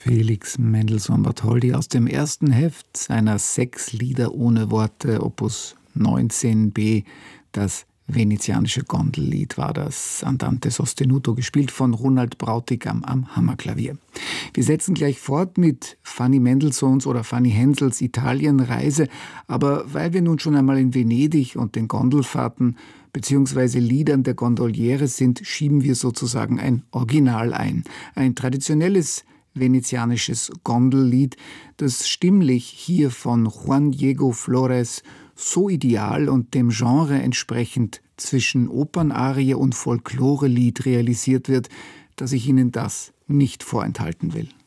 Felix Mendelssohn Bartholdy aus dem ersten Heft seiner 6 Lieder ohne Worte, Opus 19b, das venezianische Gondellied war das, Andante sostenuto, gespielt von Ronald Brautigam am Hammerklavier. Wir setzen gleich fort mit Fanny Mendelssohns oder Fanny Hensels Italienreise, aber weil wir nun schon einmal in Venedig und den Gondelfahrten bzw. Liedern der Gondoliere sind, schieben wir sozusagen ein Original ein. Ein traditionelles venezianisches Gondellied, das stimmlich hier von Juan Diego Flores so ideal und dem Genre entsprechend zwischen Opernarie und Folklorelied realisiert wird, dass ich Ihnen das nicht vorenthalten will.